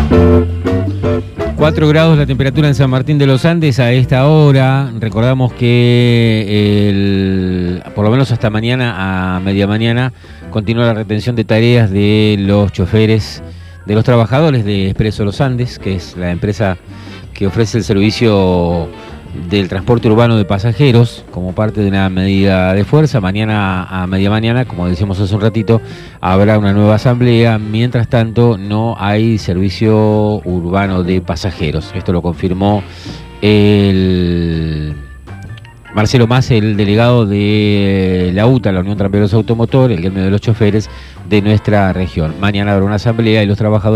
4 grados la temperatura en San Martín de los Andes a esta hora. Recordamos que por lo menos hasta mañana, a media mañana, continúa la retención de tareas de los choferes, de los trabajadores de Expreso Los Andes, que es la empresa que ofrece el servicio del transporte urbano de pasajeros como parte de una medida de fuerza. Mañana a media mañana, como decíamos hace un ratito, habrá una nueva asamblea. Mientras tanto, no hay servicio urbano de pasajeros. Esto lo confirmó Marcelo Mas, el delegado de la UTA, la Unión Tranviarios Automotor, el gremio de los choferes de nuestra región. Mañana habrá una asamblea y los trabajadores